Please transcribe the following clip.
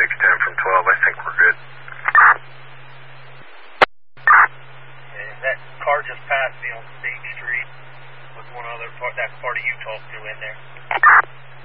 extend from 12. I think we're good. And that car just passed me on State Street with one other part, that party you talked to in there.